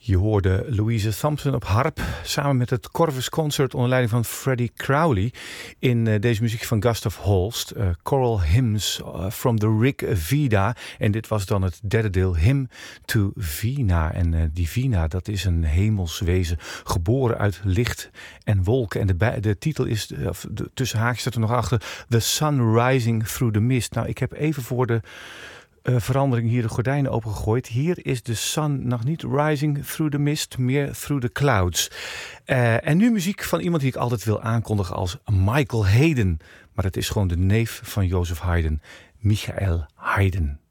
Je hoorde Louise Thompson op harp samen met het Corvus Concert onder leiding van Freddie Crowley in deze muziek van Gustav Holst, Choral Hymns from the Rig Veda. En dit was dan het derde deel, Hymn to Vina. En die Vina, dat is een hemels wezen, geboren uit licht en wolken. En de titel is, tussen haakjes staat er nog achter, The Sun Rising Through the Mist. Nou, ik heb even voor de verandering hier de gordijnen opengegooid. Hier is de sun nog niet rising through the mist, meer through the clouds. En nu muziek van iemand die ik altijd wil aankondigen als Michael Haydn. Maar dat is gewoon de neef van Joseph Haydn, Michael Haydn.